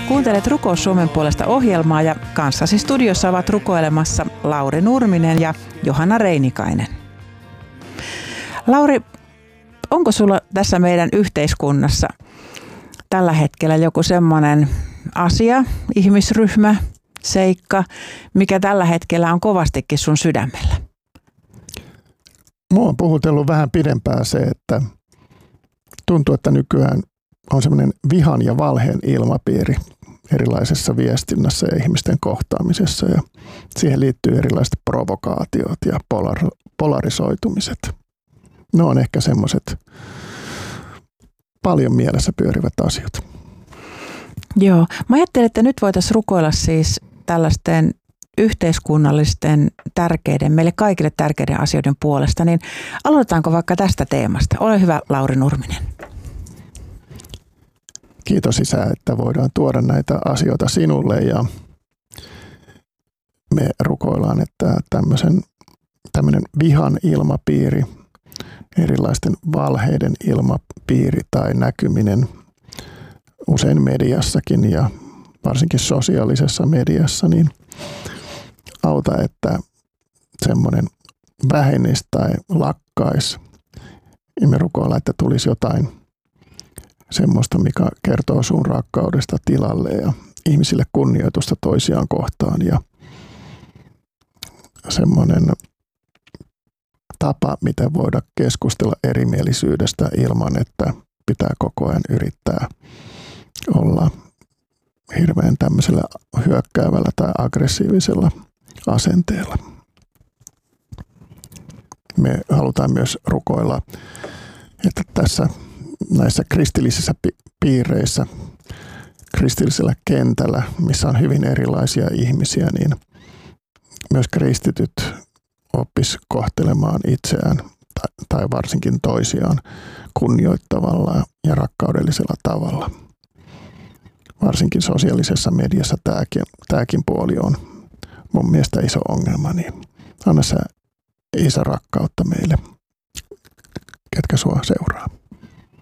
Kuuntelet Rukous Suomen puolesta -ohjelmaa ja kanssasi studiossa ovat rukoilemassa Lauri Nurminen ja Johanna Reinikainen. Lauri, onko sulla tässä meidän yhteiskunnassa tällä hetkellä joku semmoinen asia, ihmisryhmä, seikka, mikä tällä hetkellä on kovastikin sun sydämellä? Mua on puhutellut vähän pidempään se, että tuntuu, että nykyään on semmoinen vihan ja valheen ilmapiiri erilaisessa viestinnässä ja ihmisten kohtaamisessa. Ja siihen liittyy erilaiset provokaatiot ja polarisoitumiset. Ne on ehkä semmoiset paljon mielessä pyörivät asiat. Joo, mä ajattelin, että nyt voitaisiin rukoilla siis tällaisten yhteiskunnallisten tärkeiden, meille kaikille tärkeiden asioiden puolesta, niin aloitetaanko vaikka tästä teemasta? Ole hyvä, Lauri Nurminen. Kiitos Isä, että voidaan tuoda näitä asioita sinulle ja me rukoillaan, että tämmöinen vihan ilmapiiri, erilaisten valheiden ilmapiiri tai näkyminen usein mediassakin ja varsinkin sosiaalisessa mediassa, niin auta, että semmoinen vähenisi tai lakkaisi. Ja me rukoillaan, että tulisi jotain semmoista, mikä kertoo sun rakkaudesta tilalle ja ihmisille kunnioitusta toisiaan kohtaan ja semmoinen tapa, miten voida keskustella erimielisyydestä ilman, että pitää koko ajan yrittää olla hirveän tämmöisellä hyökkäävällä tai aggressiivisella asenteella. Me halutaan myös rukoilla, että näissä kristillisissä piireissä, kristillisellä kentällä, missä on hyvin erilaisia ihmisiä, niin myös kristityt oppis kohtelemaan itseään tai varsinkin toisiaan kunnioittavalla ja rakkaudellisella tavalla. Varsinkin sosiaalisessa mediassa tämäkin puoli on mun mielestä iso ongelma, niin anna sä Isä rakkautta meille, ketkä sua seuraa.